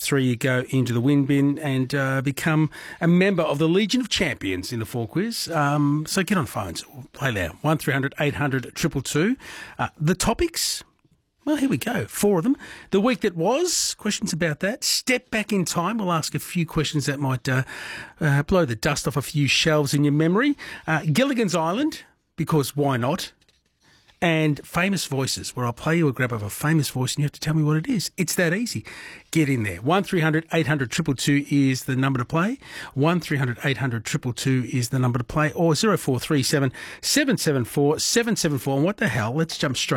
3, you go into the win bin and become a member of the Legion of Champions in the 4 quiz. So get on phones. Play now. 1300 800 222. The topics... Well, here we go. 4 of them. The week that was, questions about that. Step back in time. We'll ask a few questions that might blow the dust off a few shelves in your memory. Gilligan's Island, because why not? And famous voices, where I'll play you a grab of a famous voice and you have to tell me what it is. It's that easy. Get in there. 1300 800 222 is the number to play. 1300 800 222 is the number to play. Or 0437 774 774. And what the hell? Let's jump straight